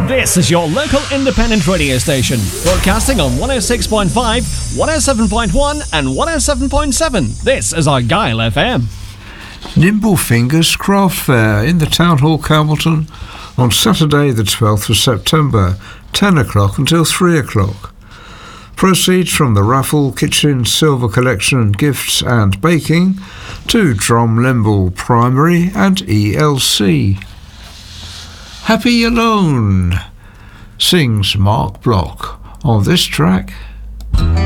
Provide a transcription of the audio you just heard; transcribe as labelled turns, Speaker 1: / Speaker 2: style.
Speaker 1: This is your local independent radio station, broadcasting on 106.5, 107.1 and 107.7. This is Argyle FM.
Speaker 2: Nimble Fingers Craft Fair in the Town Hall, Campbellton, on Saturday the 12th of September, 10 o'clock until 3 o'clock. Proceeds from the raffle, kitchen, silver collection, gifts and baking to Drumlemble Primary and ELC. Happy Alone, sings Mark Block on this track.